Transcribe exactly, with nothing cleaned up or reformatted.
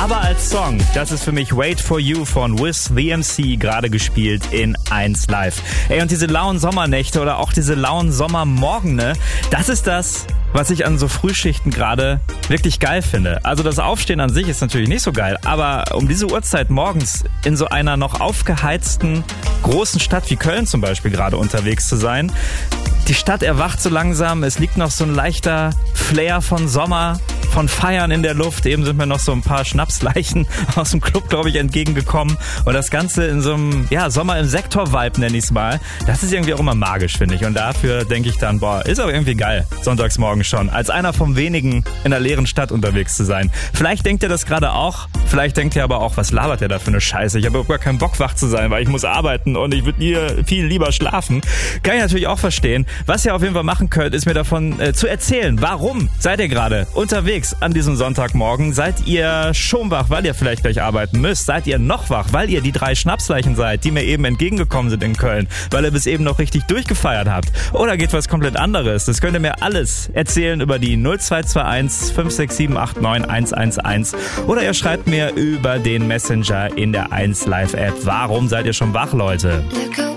Aber als Song, das ist für mich Wait for You von Wiz The M C, gerade gespielt in eins Live. Ey, und diese lauen Sommernächte oder auch diese lauen Sommermorgene, das ist das, was ich an so Frühschichten gerade wirklich geil finde. Also das Aufstehen an sich ist natürlich nicht so geil, aber um diese Uhrzeit morgens in so einer noch aufgeheizten großen Stadt wie Köln zum Beispiel gerade unterwegs zu sein, die Stadt erwacht so langsam, es liegt noch so ein leichter Flair von Sommer, von Feiern in der Luft. Eben sind mir noch so ein paar Schnapsleichen aus dem Club, glaube ich, entgegengekommen. Und das Ganze in so einem, ja, Sommer im Sektor-Vibe, nenne ich es mal. Das ist irgendwie auch immer magisch, finde ich. Und dafür denke ich dann, boah, ist auch irgendwie geil, sonntags morgen schon, als einer von wenigen in einer leeren Stadt unterwegs zu sein. Vielleicht denkt ihr das gerade auch, vielleicht denkt ihr aber auch, was labert der da für eine Scheiße? Ich habe überhaupt gar keinen Bock, wach zu sein, weil ich muss arbeiten und ich würde hier viel lieber schlafen. Kann ich natürlich auch verstehen. Was ihr auf jeden Fall machen könnt, ist mir davon äh, zu erzählen. Warum seid ihr gerade unterwegs an diesem Sonntagmorgen? Seid ihr schon wach, weil ihr vielleicht gleich arbeiten müsst? Seid ihr noch wach, weil ihr die drei Schnapsleichen seid, die mir eben entgegengekommen sind in Köln, weil ihr bis eben noch richtig durchgefeiert habt? Oder geht was komplett anderes? Das könnt ihr mir alles erzählen über die null zwei zwei eins fünf sechs sieben acht neun eins eins eins oder ihr schreibt mir über den Messenger in der eins Live App. Warum seid ihr schon wach, Leute?